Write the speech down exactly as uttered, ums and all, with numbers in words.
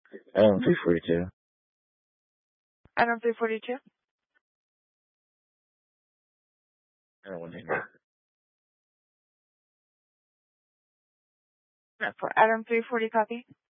Item three forty-two. Item three forty-two. Item one eighty. For item three forty, copy.